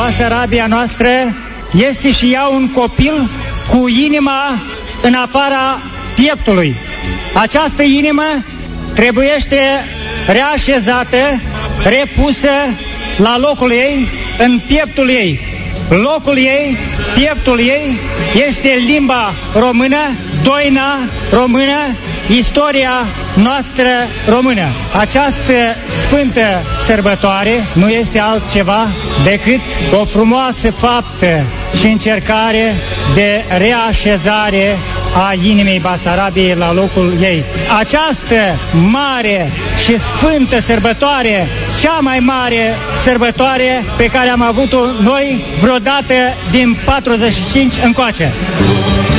Basarabia noastră este și ea un copil cu inima în afara pieptului. Această inimă trebuiește reașezată, repusă la locul ei, în pieptul ei. Locul ei, pieptul ei, este limba română, doina română, istoria noastră română. Această sfântă sărbătoare nu este altceva decât o frumoasă faptă și încercare de reașezare a inimii Basarabiei la locul ei. Această mare și sfântă sărbătoare, cea mai mare sărbătoare pe care am avut-o noi vreodată din 45 încoace.